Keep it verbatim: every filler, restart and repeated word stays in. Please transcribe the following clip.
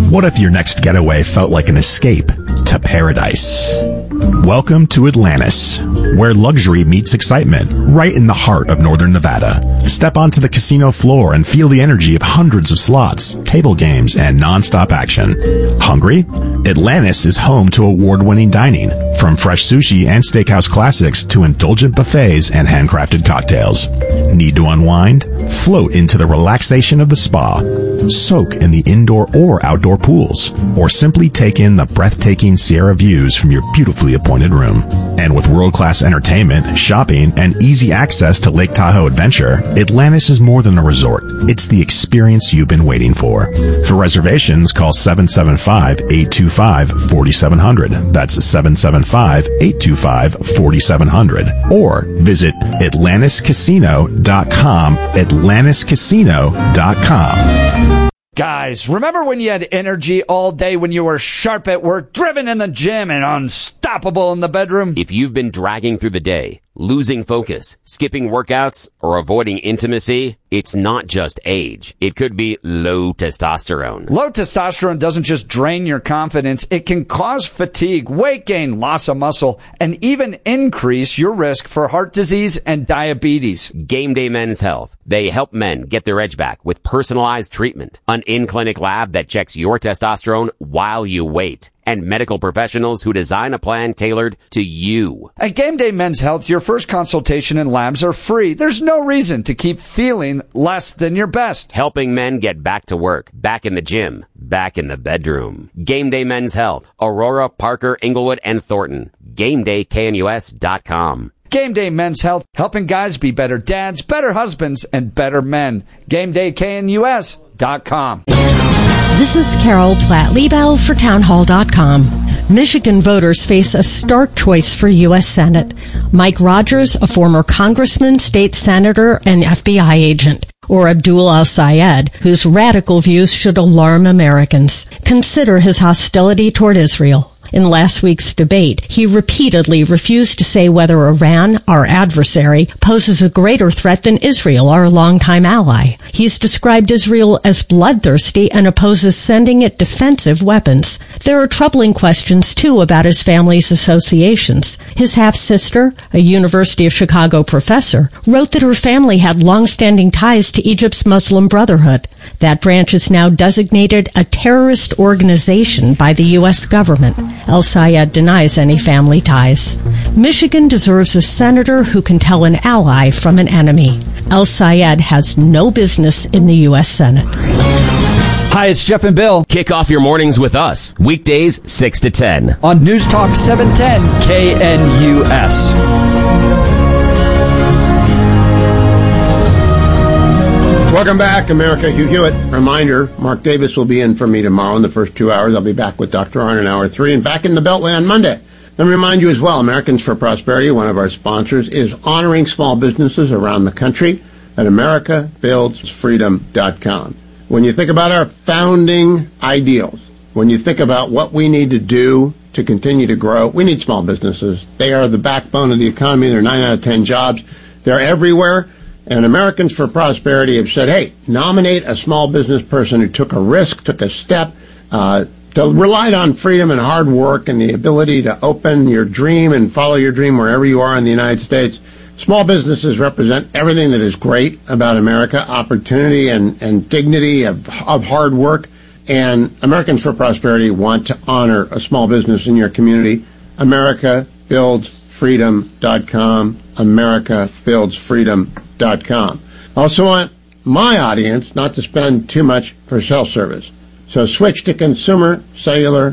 What if your next getaway felt like an escape to paradise? Welcome to Atlantis, where luxury meets excitement, right in the heart of northern Nevada. Step onto the casino floor and feel the energy of hundreds of slots, table games, and non-stop action. Hungry? Atlantis is home to award-winning dining, from fresh sushi and steakhouse classics to indulgent buffets and handcrafted cocktails. Need to unwind? Float into the relaxation of the spa. Soak in the indoor or outdoor pools, or simply take in the breathtaking Sierra views from your beautifully appointed room. And with world-class entertainment, shopping, and easy access to Lake Tahoe Adventure, Atlantis is more than a resort. It's the experience you've been waiting for. For reservations, call seven seven five, eight two five, four seven zero zero. That's seven seven five, eight two five, four seven zero zero. Or visit Atlantis Casino dot com, Atlantis Casino dot com. Guys, remember when you had energy all day, when you were sharp at work, driven in the gym, and unstoppable in the bedroom? If you've been dragging through the day, losing focus, skipping workouts, or avoiding intimacy, it's not just age. It could be low testosterone. Low testosterone doesn't just drain your confidence. It can cause fatigue, weight gain, loss of muscle, and even increase your risk for heart disease and diabetes. Game Day Men's Health. They help men get their edge back with personalized treatment, an in-clinic lab that checks your testosterone while you wait, and medical professionals who design a plan tailored to you. At Game Day Men's Health, your first consultation and labs are free. There's no reason to keep feeling less than your best. Helping men get back to work, back in the gym, back in the bedroom. Game Day Men's Health. Aurora, Parker, Inglewood, and Thornton. Game Day K N U S dot com. Game Day Men's Health, helping guys be better dads, better husbands, and better men. Game Day K N U S dot com. This is Carol Platt-Liebel for townhall dot com. Michigan voters face a stark choice for U S Senate. Mike Rogers, a former congressman, state senator, and F B I agent, or Abdul al-Sayed, whose radical views should alarm Americans. Consider his hostility toward Israel. In last week's debate, he repeatedly refused to say whether Iran, our adversary, poses a greater threat than Israel, our longtime ally. He's described Israel as bloodthirsty and opposes sending it defensive weapons. There are troubling questions, too, about his family's associations. His half-sister, a University of Chicago professor, wrote that her family had long-standing ties to Egypt's Muslim Brotherhood. That branch is now designated a terrorist organization by the U S government. El-Sayed denies any family ties. Michigan deserves a senator who can tell an ally from an enemy. El-Sayed has no business in the U S Senate. Hi, it's Jeff and Bill. Kick off your mornings with us. Weekdays, six to ten. On News Talk seven ten K N U S. Welcome back, America. Hugh Hewitt. Reminder, Mark Davis will be in for me tomorrow in the first two hours. I'll be back with Doctor Arnn in hour three and back in the Beltway on Monday. Let me remind you as well, Americans for Prosperity, one of our sponsors, is honoring small businesses around the country at America Builds Freedom dot com. When you think about our founding ideals, when you think about what we need to do to continue to grow, we need small businesses. They are the backbone of the economy. They're nine out of ten jobs. They're everywhere. And Americans for Prosperity have said, hey, nominate a small business person who took a risk, took a step, uh, to relied on freedom and hard work and the ability to open your dream and follow your dream wherever you are in the United States. Small businesses represent everything that is great about America, opportunity and, and dignity of, of hard work. And Americans for Prosperity want to honor a small business in your community. America Builds Freedom dot com. America Builds Freedom dot com. I also want my audience not to spend too much for cell service. So switch to consumer cellular